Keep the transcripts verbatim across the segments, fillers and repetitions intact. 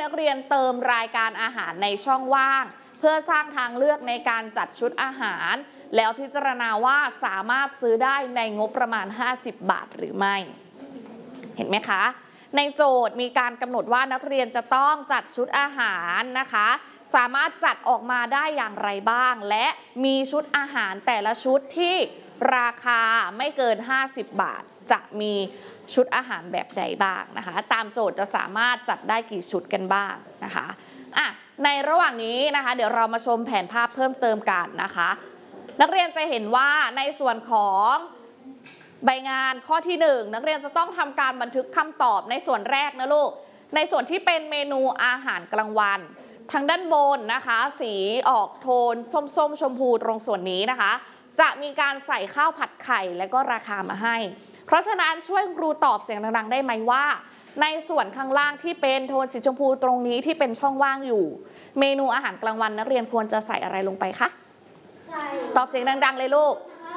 นักเรียนเติมรายการอาหารในช่องว่างเพื่อสร้างทางเลือกในการจัดชุดอาหารแล้วพิจารณาว่าสามารถซื้อได้ในงบประมาณห้าสิบบาทหรือไม่เห็นไหมคะในโจทย์มีการกำหนดว่านักเรียนจะต้องจัดชุดอาหารนะคะสามารถจัดออกมาได้อย่างไรบ้างและมีชุดอาหารแต่ละชุดที่ราคาไม่เกินห้าสิบบาทจะมีชุดอาหารแบบใดบ้างนะคะตามโจทย์จะสามารถจัดได้กี่ชุดกันบ้างนะคะอ่ะในระหว่างนี้นะคะเดี๋ยวเรามาชมแผนภาพเพิ่มเติมกันนะคะนักเรียนจะเห็นว่าในส่วนของใบงานข้อที่หนึ่งนักเรียนจะต้องทำการบันทึกคำตอบในส่วนแรกนะลูกในส่วนที่เป็นเมนูอาหารกลางวันทางด้านบนนะคะสีออกโทนส้มๆชมพูตรงส่วนนี้นะคะจะมีการใส่ข้าวผัดไข่และก็ราคามาให้เพราะฉะนั้นช่วยครูตอบเสียงดังๆได้ไหมว่าในส่วนข้างล่างที่เป็นโทนสีชมพูตรงนี้ที่เป็นช่องว่างอยู่เมนูอาหารกลางวันนักเรียนควรจะใส่อะไรลงไปคะตอบเสียงดังๆเลยลูก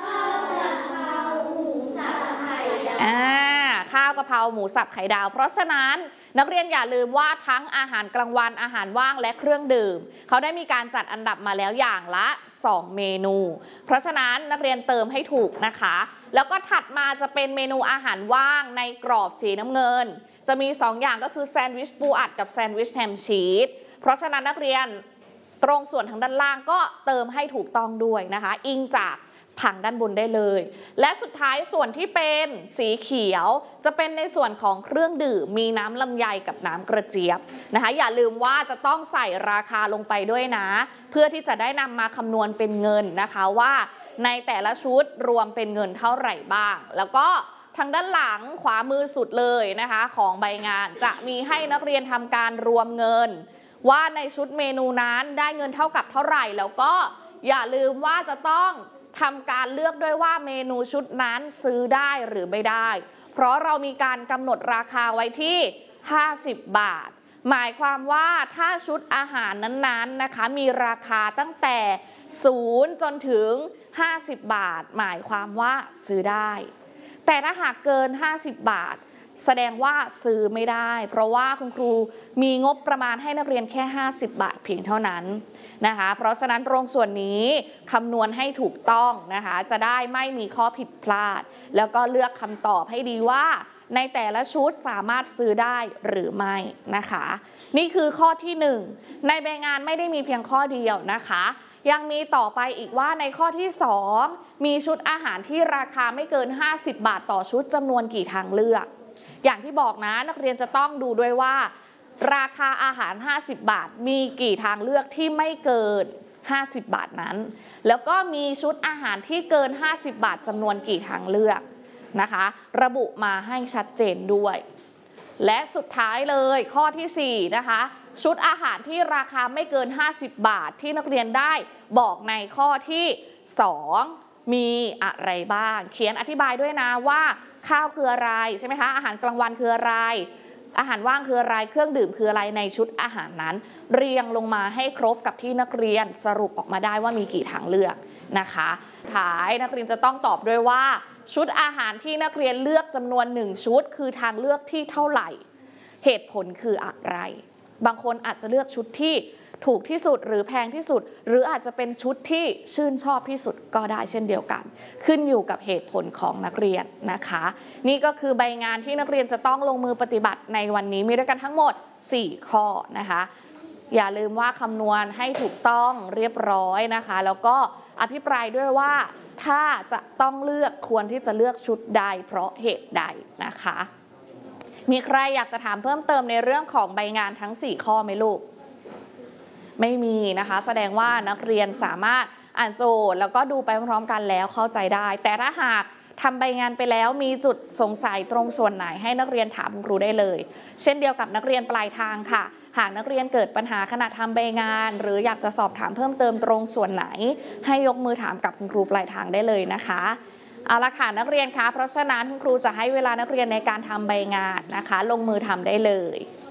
อ่าข้าวกะเพราหมูสับไข่ดาวเพราะฉะนั้นนักเรียนอย่าลืมว่าทั้งอาหารกลางวันอาหารว่างและเครื่องดื่มเขาได้มีการจัดอันดับมาแล้วอย่างละสองเมนูเพราะฉะนั้นนักเรียนเติมให้ถูกนะคะแล้วก็ถัดมาจะเป็นเมนูอาหารว่างในกรอบสีน้ำเงินจะมีสองอย่างก็คือแซนด์วิชปูอัดกับแซนด์วิชแฮมชีสเพราะฉะนั้นนักเรียนตรงส่วนทางด้านล่างก็เติมให้ถูกต้องด้วยนะคะอิงจากผังด้านบนได้เลยและสุดท้ายส่วนที่เป็นสีเขียวจะเป็นในส่วนของเครื่องดื่มมีน้ำลำไยกับน้ำกระเจี๊ยบนะคะอย่าลืมว่าจะต้องใส่ราคาลงไปด้วยนะเพื่อที่จะได้นำมาคำนวณเป็นเงินนะคะว่าในแต่ละชุดรวมเป็นเงินเท่าไหร่บ้างแล้วก็ทางด้านหลังขวามือสุดเลยนะคะของใบงานจะมีให้นักเรียนทำการรวมเงินว่าในชุดเมนูนั้นได้เงินเท่ากับเท่าไหร่แล้วก็อย่าลืมว่าจะต้องทำการเลือกด้วยว่าเมนูชุดนั้นซื้อได้หรือไม่ได้เพราะเรามีการกำหนดราคาไว้ที่ห้าสิบบาทหมายความว่าถ้าชุดอาหารนั้นๆนะคะมีราคาตั้งแต่ศูนย์จนถึงห้าสิบบาทหมายความว่าซื้อได้แต่ถ้าหากเกินห้าสิบบาทแสดงว่าซื้อไม่ได้เพราะว่าคุณครูมีงบประมาณให้นักเรียนแค่ห้าสิบบาทเพียงเท่านั้นนะคะเพราะฉะนั้นตรงส่วนนี้คำนวณให้ถูกต้องนะคะจะได้ไม่มีข้อผิดพลาดแล้วก็เลือกคำตอบให้ดีว่าในแต่ละชุดสามารถซื้อได้หรือไม่นะคะนี่คือข้อที่หนึ่งในใบงานไม่ได้มีเพียงข้อเดียวนะคะยังมีต่อไปอีกว่าในข้อที่สองมีชุดอาหารที่ราคาไม่เกินห้าสิบบาทต่อชุดจำนวนกี่ทางเลือกอย่างที่บอกนะนักเรียนจะต้องดูด้วยว่าราคาอาหารห้าสิบบาทมีกี่ทางเลือกที่ไม่เกินห้าสิบบาทนั้นแล้วก็มีชุดอาหารที่เกินห้าสิบบาทจำนวนกี่ทางเลือกนะคะระบุมาให้ชัดเจนด้วยและสุดท้ายเลยข้อที่สี่นะคะชุดอาหารที่ราคาไม่เกินห้าสิบบาทที่นักเรียนได้บอกในข้อที่สองมีอะไรบ้างเขียนอธิบายด้วยนะว่าข้าวคืออะไรใช่ไหมคะอาหารกลางวันคืออะไรอาหารว่างคืออะไรเครื่องดื่มคืออะไรในชุดอาหารนั้นเรียงลงมาให้ครบกับที่นักเรียนสรุปออกมาได้ว่ามีกี่ทางเลือกนะคะท้ายนักเรียนจะต้องตอบด้วยว่าชุดอาหารที่นักเรียนเลือกจำนวนหนึ่งชุดคือทางเลือกที่เท่าไหร่เหตุผลคืออะไรบางคนอาจจะเลือกชุดที่ถูกที่สุดหรือแพงที่สุดหรืออาจจะเป็นชุดที่ชื่นชอบที่สุดก็ได้เช่นเดียวกันขึ้นอยู่กับเหตุผลของนักเรียนนะคะนี่ก็คือใบงานที่นักเรียนจะต้องลงมือปฏิบัติในวันนี้มีด้วยกันทั้งหมดสี่ข้อนะคะอย่าลืมว่าคำนวณให้ถูกต้องเรียบร้อยนะคะแล้วก็อภิปรายด้วยว่าถ้าจะต้องเลือกควรที่จะเลือกชุดใดเพราะเหตุใดนะคะมีใครอยากจะถามเพิ่มเติมในเรื่องของใบงานทั้งสี่ข้อไหมลูกไม่มีนะคะแสดงว่านักเรียนสามารถอ่านโจทย์แล้วก็ดูไปพร้อมๆกันแล้วเข้าใจได้แต่ถ้าหากทำใบงานไปแล้วมีจุดสงสัยตรงส่วนไหนให้นักเรียนถามคุณครูได้เลยเช่นเดียวกับนักเรียนปลายทางค่ะหากนักเรียนเกิดปัญหาขณะทำใบงานหรืออยากจะสอบถามเพิ่มเติมตรงส่วนไหนให้ยกมือถามกับคุณครูปลายทางได้เลยนะคะเอาละค่ะนักเรียนคะเพราะฉะนั้นคุณครูจะให้เวลานักเรียนในการทำใบงานนะคะลงมือทำได้เลย